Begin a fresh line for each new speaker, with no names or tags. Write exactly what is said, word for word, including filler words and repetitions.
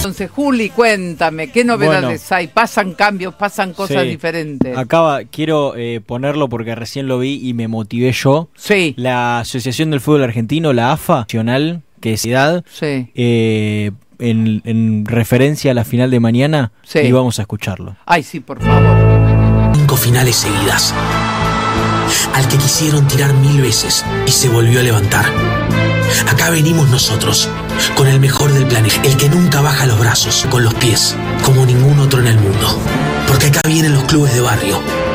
Entonces, Juli, cuéntame, ¿qué novedades bueno, hay? ¿Pasan cambios, pasan cosas sí, diferentes?
Acaba, quiero eh, ponerlo porque recién lo vi y me motivé yo.
Sí.
La Asociación del Fútbol Argentino, la A F A, nacional, que es edad,
sí.
eh, en, en referencia a la final de mañana,
sí.
y vamos a escucharlo.
Ay, sí, por favor.
Cinco finales seguidas. Al que quisieron tirar mil veces y se volvió a levantar. Acá venimos nosotros, con el mejor del planeta, el que nunca baja los brazos con los pies, como ningún otro en el mundo. Porque acá vienen los clubes de barrio,